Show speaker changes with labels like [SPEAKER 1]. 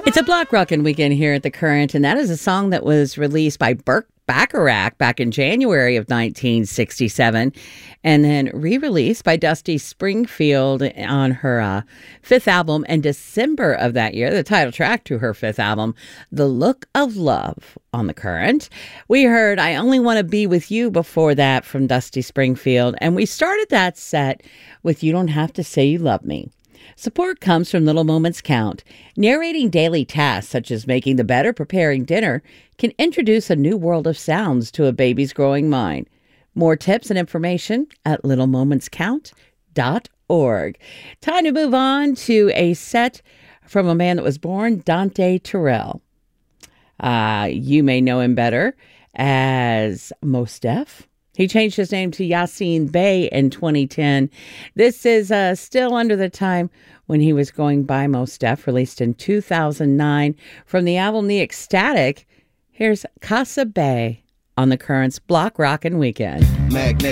[SPEAKER 1] It's a block rockin' weekend here at The Current, and that is a song that was released by Burt Bacharach back in January of 1967, and then re-released by Dusty Springfield on her fifth album in December of that year, the title track to her fifth album, The Look of Love, on The Current. We heard I Only Want to Be With You before that from Dusty Springfield, and we started that set with You Don't Have to Say You Love Me. Support comes from Little Moments Count. Narrating daily tasks such as making the bed or preparing dinner can introduce a new world of sounds to a baby's growing mind. More tips and information at littlemomentscount.org. Time to move on to a set from a man that was born, Dante Terrell. You may know him better as Mos Def. He changed his name to Yasin Bey in 2010. This is still under the time when he was going by Mos Def, released in 2009. From the album The Ecstatic, here's Casa Bay on The Current's Block Rockin' Weekend.
[SPEAKER 2] Magnetic